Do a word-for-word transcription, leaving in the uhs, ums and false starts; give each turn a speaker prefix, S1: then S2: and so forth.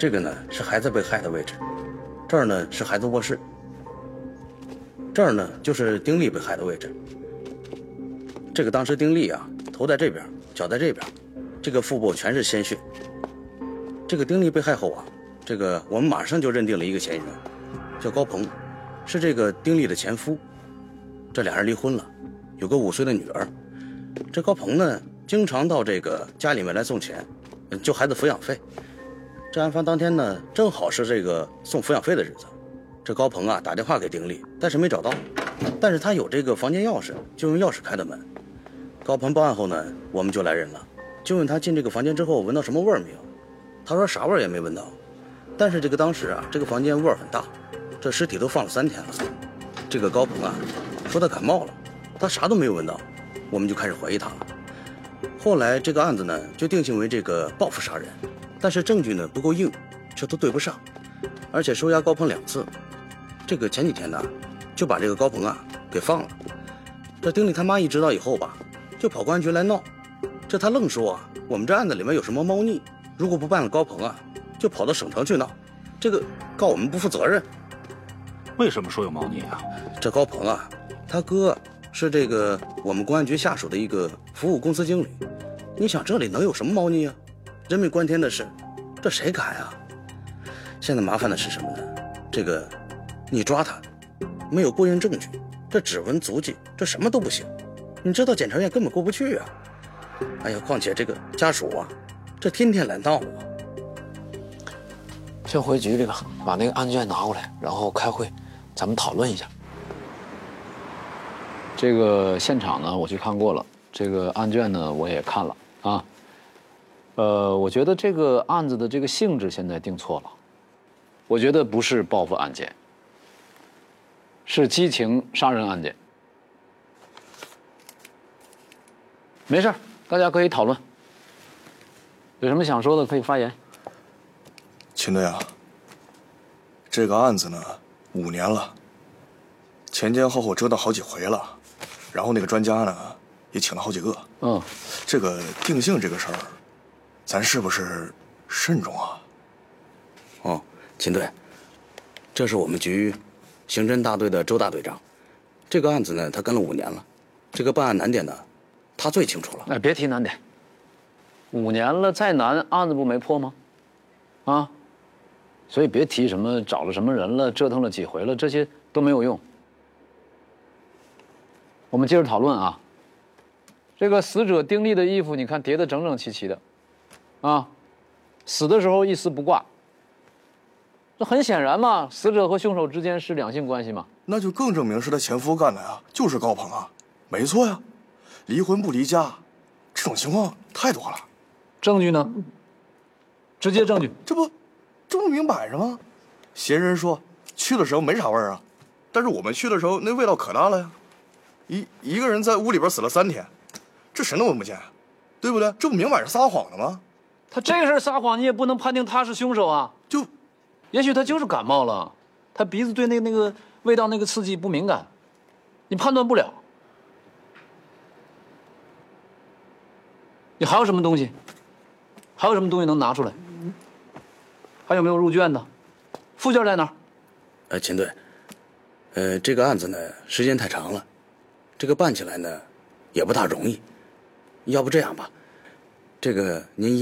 S1: 这个呢是孩子被害的位置，这儿呢是孩子卧室，这儿呢就是丁力被害的位置。这个当时丁力啊，头在这边，脚在这边，这个腹部全是鲜血。这个丁力被害后啊，这个我们马上就认定了一个嫌疑人，叫高鹏，是这个丁力的前夫。这俩人离婚了，有个五岁的女儿。这高鹏呢，经常到这个家里面来送钱，救孩子抚养费。这案发当天呢，正好是这个送抚养费的日子。这高鹏啊打电话给丁力，但是没找到，但是他有这个房间钥匙，就用钥匙开的门。高鹏报案后呢，我们就来人了，就问他进这个房间之后闻到什么味儿没有。他说啥味儿也没闻到，但是这个当时啊，这个房间味儿很大，这尸体都放了三天了。这个高鹏啊说他感冒了，他啥都没有闻到，我们就开始怀疑他了。后来这个案子呢就定性为这个报复杀人，但是证据呢不够硬，这都对不上，而且收押高鹏两次。这个前几天呢就把这个高鹏啊给放了。这丁力他妈一知道以后吧，就跑公安局来闹，这他愣说啊，我们这案子里面有什么猫腻，如果不办了高鹏啊，就跑到省城去闹，这个告我们不负责任。
S2: 为什么说有猫腻啊？
S1: 这高鹏啊，他哥是这个我们公安局下属的一个服务公司经理，你想这里能有什么猫腻啊？人命关天的事，这谁敢啊？现在麻烦的是什么呢？这个你抓他，没有过硬证据，这指纹足迹，这什么都不行，你知道检察院根本过不去啊。哎呀，况且这个家属啊，这天天来闹啊。
S3: 先回局里吧，把那个案卷拿过来，然后开会，咱们讨论一下。这个现场呢，我去看过了，这个案卷呢，我也看了啊。呃，我觉得这个案子的这个性质现在定错了，我觉得不是报复案件，是激情杀人案件。没事，大家可以讨论，有什么想说的可以发言。
S4: 秦队啊，这个案子呢，五年了，前前后后折腾好几回了，然后那个专家呢，也请了好几个。
S3: 嗯，
S4: 这个定性这个事儿，咱是不是慎重啊？
S1: 哦，秦队，这是我们局刑侦大队的周大队长，这个案子呢，他跟了五年了，这个办案难点呢，他最清楚了。
S3: 哎，别提难点，五年了，再难案子不没破吗？啊？所以别提什么找了什么人了，折腾了几回了，这些都没有用。我们接着讨论啊。这个死者丁力的衣服，你看叠得整整齐齐的，啊，死的时候一丝不挂。这很显然嘛，死者和凶手之间是两性关系嘛。
S4: 那就更证明是他前夫干的呀，就是高鹏啊，没错呀。离婚不离家，这种情况太多了。
S3: 证据呢？直接证据，
S4: 这不。这不明摆着吗？嫌疑人说去的时候没啥味儿啊，但是我们去的时候那味道可大了呀。一一个人在屋里边死了三天，这谁能闻不见啊？对不对？这不明摆着撒谎的吗？
S3: 他这个事儿撒谎，你也不能判定他是凶手啊。
S4: 就，
S3: 也许他就是感冒了，他鼻子对那那个味道那个刺激不敏感，你判断不了。你还有什么东西？还有什么东西能拿出来？还有没有入卷的？附件在哪儿？
S1: 呃，秦队，呃，这个案子呢时间太长了，这个办起来呢也不大容易。要不这样吧，这个您